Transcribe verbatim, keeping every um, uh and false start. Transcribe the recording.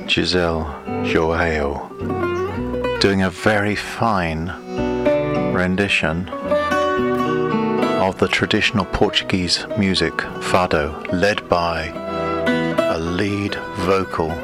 Giselle Joao doing a very fine rendition of the traditional Portuguese music fado, led by a lead vocal